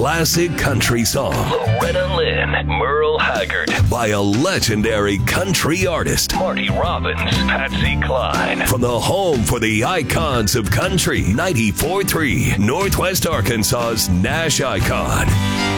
classic country song. Loretta Lynn, Merle Haggard. By a legendary country artist. Marty Robbins, Patsy Cline. From the home for the icons of country, 94.3, Northwest Arkansas's Nash Icon.